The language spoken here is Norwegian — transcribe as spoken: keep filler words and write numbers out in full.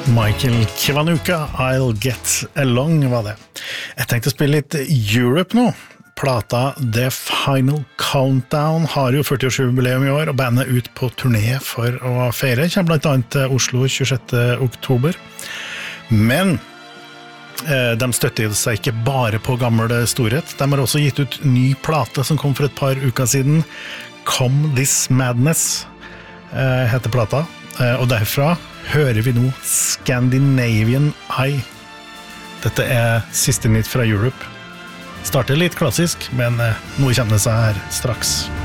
Michael Kiwanuka, I'll Get Along var det. Jeg tenkte å spille litt Europe nå. Plata The Final Countdown har jo førti-årsjubileum i år, og bandet er ut på turné for å feire. Kommer blant annet til Oslo tjuesjette oktober. Men eh, de støtter seg ikke bare på gammel storhet. De har også gitt ut ny plate som kom for et par uker siden. Come This Madness eh, heter plata. Eh, og derfra hører vi nå Scandinavian Eye. Dette er siste nytt fra Europe. Starter litt klassisk, men nå kommer det seg her straks.